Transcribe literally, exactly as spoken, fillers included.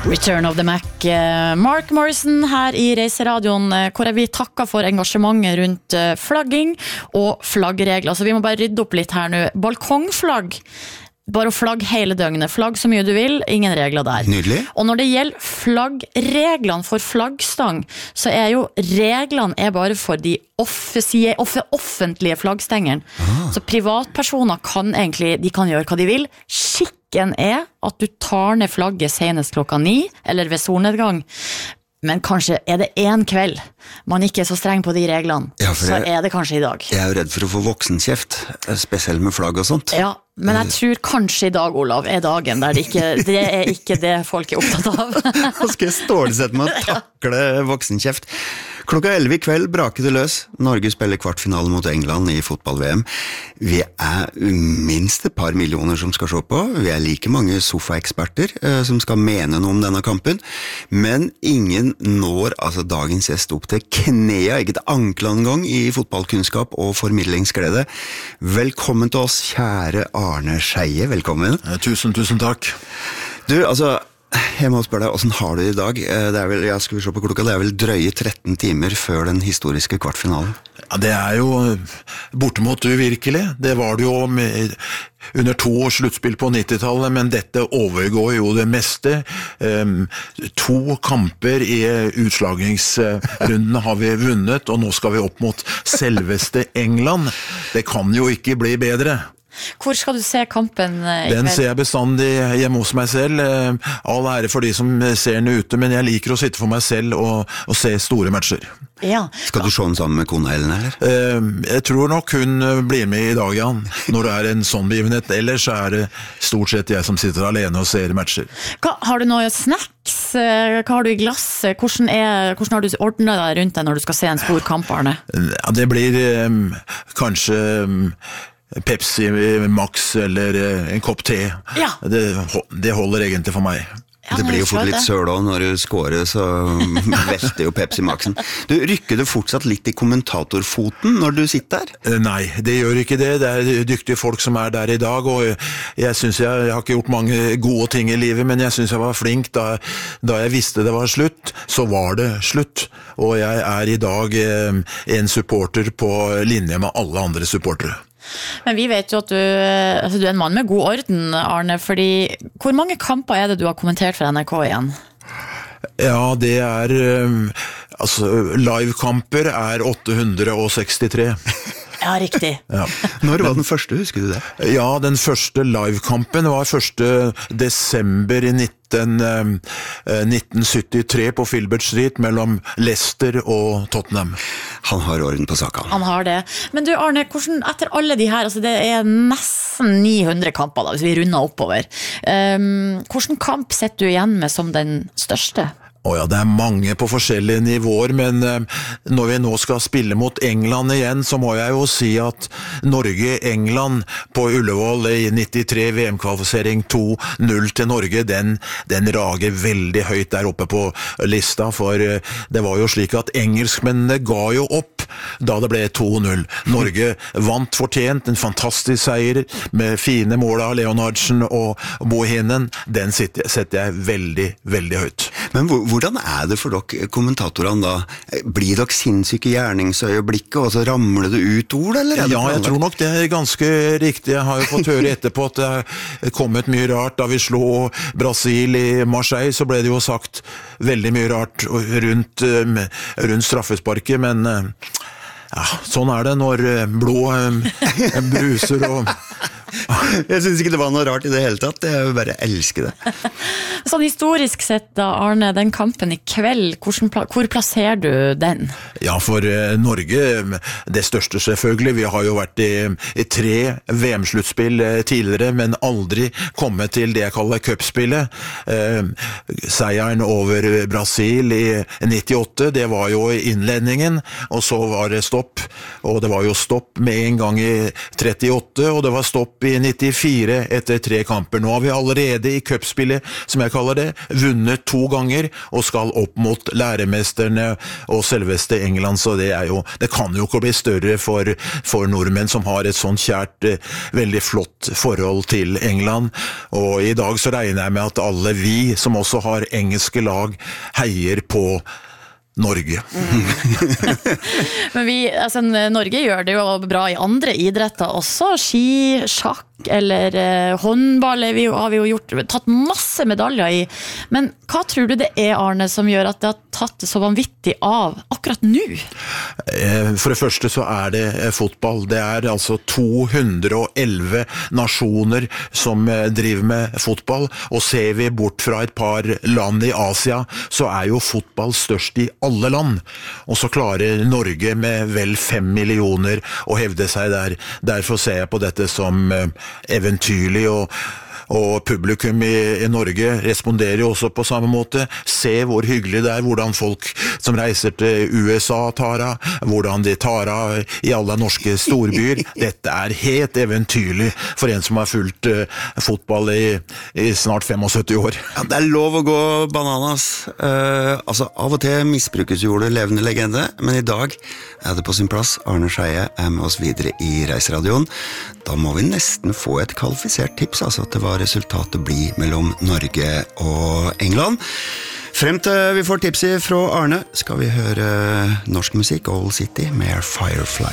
Return of the Mac. Mark Morrison her i Reiseradioen, hvor vi takker for engasjementet rundt flagging og flaggregler. Så vi må bare rydde opp litt her nå. Balkongflagg. Bare å flagge hele døgnet. Flagg så mye du vil, ingen regler der. Nydelig. Og når det gjelder flaggreglene for flaggstang, så er jo reglene er bare for de offensie, off, offentlige flaggstengene. Ah. Så privatpersoner kan egentlig, de kan gjøre hva de vil. Skikken er at du tar ned flagget senest klokka ni, eller ved solnedgang. Men kanskje er det en kveld man ikke er så streng på de reglene, ja, så er det kanskje i dag. Jeg er jo redd for å få voksenkjeft, spesielt med flagg og sånt. Ja, men jeg tror kanskje i dag, Olav, er dagen der det ikke, det er ikke det folk er opptatt av. Nå skal jeg stålsette med å takle voksenkjeft. Klokka elleve i kveld braker det løs. Norge spiller kvartfinale mot England i fotball-V M. Vi er minst et par millioner som skal se på. Vi er like mange sofaeksperter eh, som skal mene noe om denne kampen. Men ingen når altså dagens gjest opp til knea, ikke til ankelen engang, i fotballkunnskap og formidlingsglede. Velkommen til oss, kjære Arne Scheie. Velkommen. Tusen, tusen takk. Du, altså... Jeg må spørre deg, hvordan har du det i dag? Det er vel, jeg skal se på klokka, det er vel drøye tretten timer før den historiske kvartfinalen. Ja, det er jo bortimot uvirkelig. Det var det jo med, under to sluttspill på nittitallet, men dette overgår jo det meste. Um, to kamper i utslagingsrundene har vi vunnet, og nå skal vi opp mot selveste England. Det kan jo ikke bli bedre. Hvor skal du se kampen i Den ser jeg bestandig hjemme hos meg selv. All ære for de som ser den ute, men jeg liker å sitte for meg selv og, og se store matcher. Ja. Skal du se den sammen med kona Ellen, eller? Jeg tror nok hun blir med i dag, Jan, når det er en sånn begivenhet. Ellers er det stort sett jeg som sitter alene og ser matcher. Hva, har du noe snacks? Hva har du i glass? Hvordan, er, hvordan har du ordnet deg rundt deg når du skal se en stor kamp, Arne? Ja, det blir um, kanskje... Um, Pepsi Max eller en kopp te. Ja. Det, det holder egentlig for meg. Ja, det blir jo fort litt søl også når du scorer, så velter jo Pepsi Maxen. Du, rykker du fortsatt litt i kommentatorfoten når du sitter der? Nei, det gjør ikke det. Det er dyktige folk som er der i dag, og jeg synes jeg, jeg har ikke gjort mange gode ting i livet, men jeg synes jeg var flink. Da, da jeg visste det var slutt, så var det slutt. Og jeg er i dag en supporter på linje med alle andre supportere. Men vi vet jo at du, altså du er en mann med god orden, Arne, fordi hvor mange kamper er det du har kommentert for N R K igjen? Ja, det er, altså livekamper er åtte hundre sekstitre. Ja, riktig. Ja. Når var den første, husker du det? Ja, den første livekampen var første desember i nitten syttitre på Filbert Street mellom Leicester og Tottenham. Han har orden på saka. Han har det. Men du, Arne, hvordan, etter alle de her, altså det er nesten ni hundre kamper da, hvis vi runder oppover. Um, hvordan kamp setter du igjen med som den største? Å ja, det er mange på forskjellige nivåer, men eh, når vi nå skal spille mot England igjen, så må jeg jo si at Norge-England på Ullevål i nittitre V M-kvalifisering to null til Norge, den, den rager veldig høyt der oppe på lista, for eh, det var jo slik at engelskmennene ga jo opp da det ble to null. Norge vant fortjent, en fantastisk seier med fine mål av Leonardsen og Bohinen. Den setter, setter jeg veldig, veldig høyt. Men hvor, hvordan er det for dere kommentatorene da? Blir dere sinnssyke gjerningsøyeblikket, og så ramler det ut ord, eller? Ja, jeg tror nok det er ganske riktig. Jeg har jo fått høre etterpå at det er kommet mye rart. Da vi slo Brasil i Marseille, så ble det jo sagt veldig mye rart rundt, rundt straffesparket, men ja, sånn er det når blod bruser og... Jeg synes ikke det var noe rart i det hele tatt. Jeg bare elsker det. Sånn historisk sett da, Arne, den kampen i kveld, hvordan, hvor plasserer du den? Ja, for uh, Norge, det største selvfølgelig. Vi har jo vært i, i tre V M-sluttspill uh, tidligere, men aldri kommet til det jeg kaller cupspillet. Uh, seieren over Brasil i nittiåtte, det var jo innledningen, og så var det stopp. Og det var jo stopp med en gang i trettiåtte, og det var stopp opp i nittifire etter tre kamper. Nå har vi allerede i cupspillet, som jeg kaller det, vunnet to ganger, og skal opp mot læremesterne og selveste England, så det er jo, det kan jo ikke bli større for, for nordmenn som har et sånt kjært, veldig flott forhold til England, og i dag så regner jeg med at alle vi som også har engelske lag heier på Norge. Mm. Men vi, altså, Norge gjør det jo bra i andre idretter også, ski, sjakk eller eh, håndball vi, har vi jo gjort, tatt masse medaljer i, men hva tror du det er, Arne, som gjør at det har tatt det så vanvittig av akkurat nå? For det første så er det fotball. Det er altså to hundre og elleve nasjoner som driver med fotball, og ser vi bort fra et par land i Asia, så er jo fotball størst i alle land, og så klarer Norge med vel fem millioner å hevde seg der. Derfor ser jeg på dette som eventyrlig, og Og publikum i, i Norge responderer jo også på samme måte. Se hvor hyggelig det er, hvordan folk som reiser til U S A tar av, hvordan de tar av i alle norske storbyer. Dette er helt eventyrlig for en som har fulgt uh, fotball i, i snart syttifem år. Ja, det er lov å gå bananas. Uh, altså, av og til misbrukes jo det levende legende, men i dag er det på sin plass. Arne Scheie er med oss videre i Reiseradioen. Da må vi nesten få et kvalifisert tips, altså at det var resultatet blir mellom Norge og England. Frem til vi får tipset fra Arne, skal vi høre norsk musikk, Old City med Firefly.